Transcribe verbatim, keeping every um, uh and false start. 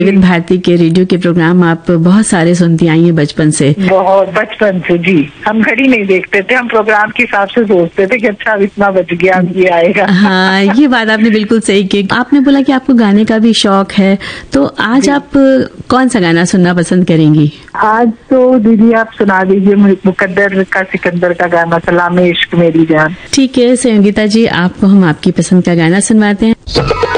विविध भारती के रेडियो के प्रोग्राम आप बहुत सारे सुनती आई हैं बचपन से। बहुत बचपन से जी। हम घड़ी नहीं देखते थे, हम प्रोग्राम के हिसाब से सोचते थे कि अच्छा अब इतना बच गया, अब ये आएगा। हाँ, ये बात आपने बिल्कुल सही की। आपने बोला कि आपको गाने का भी शौक है, तो आज आप कौन सा गाना सुनना पसंद करेंगी? आज तो दीदी आप सुना दीजिए मुकद्दर का सिकंदर का गाना, सलाम इश्क मेरी जान। ठीक है संगीता जी, आपको हम आपकी पसंद का गाना सुनवाते हैं।